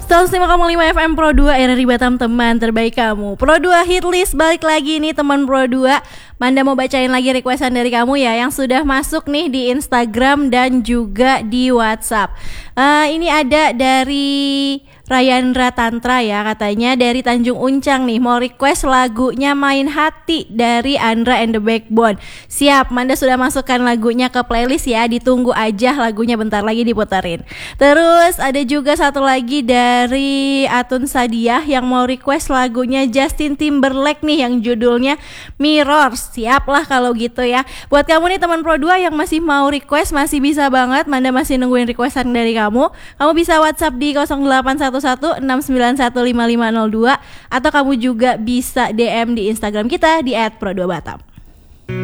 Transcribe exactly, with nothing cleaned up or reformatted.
seratus lima koma lima F M Pro dua R R I Batam, teman terbaik kamu. Pro dua Hitlist balik lagi nih teman Pro dua. Manda mau bacain lagi requestan dari kamu ya, yang sudah masuk nih di Instagram dan juga di WhatsApp. uh, Ini ada dari Rayandra Tantra ya, katanya dari Tanjung Uncang nih, mau request lagunya Main Hati dari Andra and the Backbone. Siap, Manda sudah masukkan lagunya ke playlist ya, ditunggu aja lagunya bentar lagi diputerin. Terus ada juga satu lagi dari Atun Sadiah yang mau request lagunya Justin Timberlake nih yang judulnya Mirrors. Siap lah kalau gitu ya. Buat kamu nih teman Pro dua yang masih mau request, masih bisa banget, Manda masih nungguin requestan dari kamu. Kamu bisa WhatsApp di nol delapan satu satu enam sembilan satu lima lima nol dua atau kamu juga bisa D M di Instagram kita di et pro dua batam.